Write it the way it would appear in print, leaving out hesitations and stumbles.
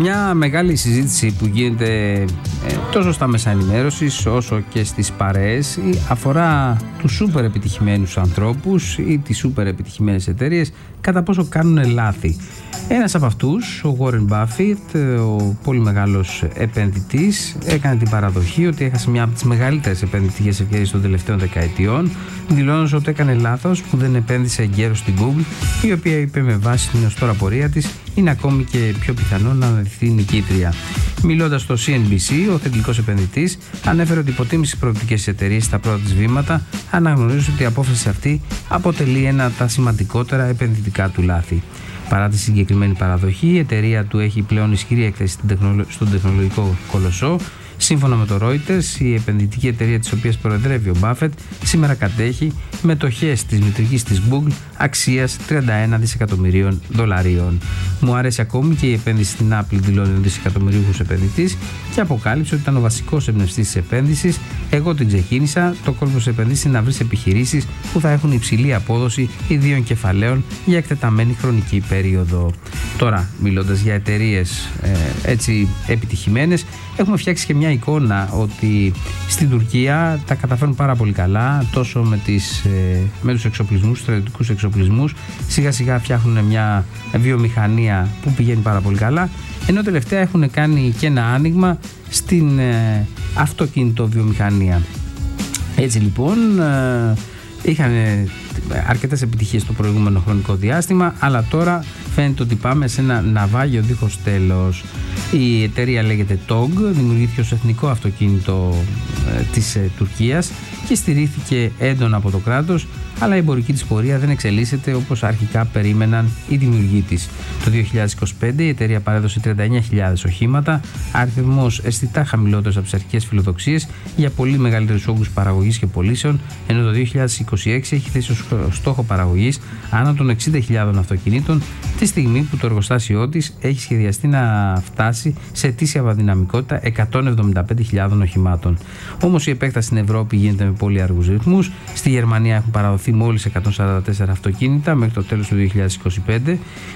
Μια μεγάλη συζήτηση που γίνεται τόσο στα μέσα ενημέρωσης όσο και στις παρέες αφορά τους σούπερ επιτυχημένους ανθρώπους ή τις σούπερ επιτυχημένες εταιρείες, κατά πόσο κάνουν λάθη. Ένας από αυτούς, ο Warren Buffett, ο πολύ μεγάλος επενδυτής, έκανε την παραδοχή ότι έχασε μια από τις μεγαλύτερες επενδυτικές ευκαιρίες των τελευταίων δεκαετιών, δηλώνοντας ότι έκανε λάθος που δεν επένδυσε εγκαίρως στην Google, η οποία είπε με βάση την ως τώρα πορεία της είναι ακόμη και πιο πιθανό να αναδειχθεί νικήτρια. Μιλώντας στο CNBC, ο θετικός επενδυτής ανέφερε ότι υποτίμησε τις προοπτικές της εταιρείας στα πρώτα της βήματα, αναγνωρίζοντας ότι η απόφαση αυτή αποτελεί ένα από τα σημαντικότερα επενδυτικά του λάθη. Παρά τη συγκεκριμένη παραδοχή, η εταιρεία του έχει πλέον ισχυρή έκθεση στον τεχνολογικό κολοσσό. Σύμφωνα με το Reuters, η επενδυτική εταιρεία της οποίας προεδρεύει ο Buffett σήμερα κατέχει μετοχές της μητρικής της Google αξίας $31 δισεκατομμυρίων. Μου άρεσε ακόμη και η επένδυση στην Apple, δηλώνει ο δισεκατομμυρίουχος επενδυτής, και αποκάλυψε ότι ήταν ο βασικός εμπνευστής της επένδυσης. Εγώ την ξεκίνησα. Το κόσμο της επένδυσης είναι να βρει επιχειρήσεις που θα έχουν υψηλή απόδοση ιδίων κεφαλαίων για εκτεταμένη χρονική περίοδο. Τώρα, μιλώντας για εταιρείες έτσι επιτυχημένες, έχουμε φτιάξει και μια εικόνα ότι στην Τουρκία τα καταφέρνουν πάρα πολύ καλά, τόσο με τους εξοπλισμούς, τους στρατιωτικούς εξοπλισμούς. Σιγά σιγά φτιάχνουν μια βιομηχανία που πηγαίνει πάρα πολύ καλά, ενώ τελευταία έχουν κάνει και ένα άνοιγμα στην αυτοκίνητο βιομηχανία. Έτσι λοιπόν είχαν αρκετές επιτυχίες το προηγούμενο χρονικό διάστημα, αλλά τώρα φαίνεται ότι πάμε σε ένα ναυάγιο δίχως τέλος. Η εταιρεία λέγεται TOG, δημιουργήθηκε ως εθνικό αυτοκίνητο της Τουρκίας και στηρίχθηκε έντονα από το κράτος, αλλά η εμπορική της πορεία δεν εξελίσσεται όπως αρχικά περίμεναν οι δημιουργοί της. Το 2025 η εταιρεία παρέδωσε 39.000 οχήματα, αριθμός αισθητά χαμηλότερος από τις αρχικές φιλοδοξίες για πολύ μεγαλύτερους όγκους παραγωγής και πωλήσεων, ενώ το 2026 έχει θέσει ως στόχο παραγωγής άνω των 60.000 αυτοκινήτων, τη στιγμή που το εργοστάσιό της έχει σχεδιαστεί να φτάσει σε ετήσια δυναμικότητα 175.000 οχημάτων. Όμως η επέκταση στην Ευρώπη γίνεται με πολύ αργούς ρυθμούς. Στη Γερμανία έχουν παραδοθεί μόλις 144 αυτοκίνητα μέχρι το τέλος του 2025.